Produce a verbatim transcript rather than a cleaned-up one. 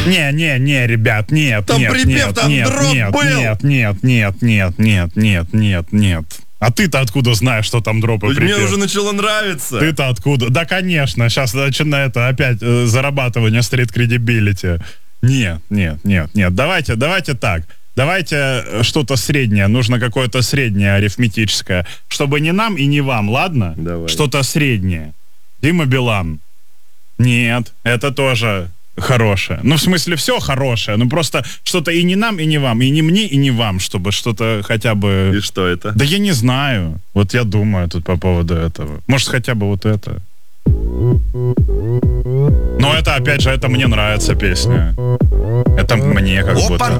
Не, не, не, ребят, нет, там нет, припев, нет, там нет, дроп нет, был. нет, нет, нет, нет, нет, нет, нет, нет. А ты-то откуда знаешь, что там дроп и Мне припев? уже начало нравиться. Ты-то откуда? Да, конечно, сейчас начинает опять э, зарабатывание стрит-кредибилити. Нет, нет, нет, нет, давайте, давайте так. Давайте что-то среднее, нужно какое-то среднее арифметическое, чтобы не нам и не вам, ладно? Давай. Что-то среднее. Дима Билан. Нет, это тоже хорошее. Ну, в смысле, все хорошее, ну просто что-то и не нам, и не вам, и не мне, и не вам, чтобы что-то хотя бы... И что это? Да я не знаю. Вот я думаю тут по поводу этого. Может, хотя бы вот это. Но это, опять же, это мне нравится песня. Это мне как будто.